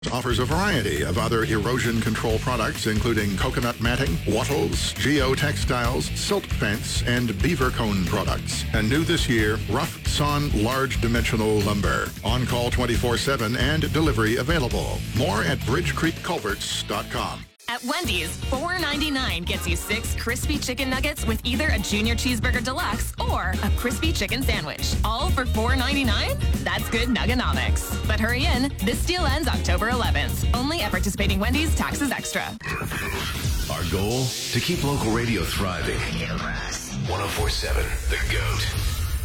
Offers a variety of other erosion control products, including coconut matting, wattles, geotextiles, silt fence, and beaver cone products. And new this year, Rough Sawn Large Dimensional Lumber. On call 24/7 and delivery available. More at bridgecreekculverts.com. At Wendy's, $4.99 gets you 6 crispy chicken nuggets with either a Junior Cheeseburger Deluxe or a crispy chicken sandwich. All for $4.99? That's good Nugganomics. But hurry in. This deal ends October 11th. Only at participating Wendy's, taxes extra. Our goal? To keep local radio thriving. 104.7 The GOAT.